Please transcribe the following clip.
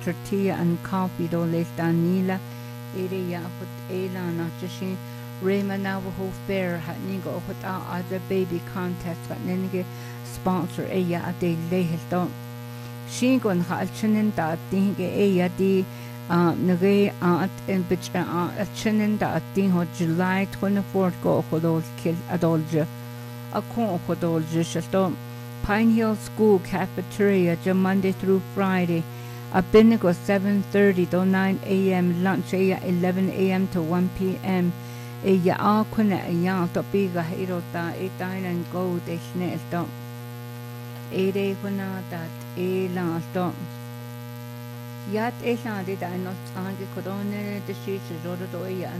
tortilla and coffee do leis Danila ere ya hot ela na chishi Rayma Navajo Fair hat nigo hot a the baby contest hat nige sponsor eya a de lehel don Shingon ha chinin da dinge eya di nage at in bitch a chinin da din ho July 24th go hodol kill adolja a con hodolja shaston Pine Hill School cafeteria Monday through Friday. A binnacle 7:30 to 9 a.m. Lunch 11 a.m. to 1 p.m. Ya kuna ya to biga hero ta dine and go de snel to. Ere kuna dat la to. Yat la de da no ange kodone de shi rodo ya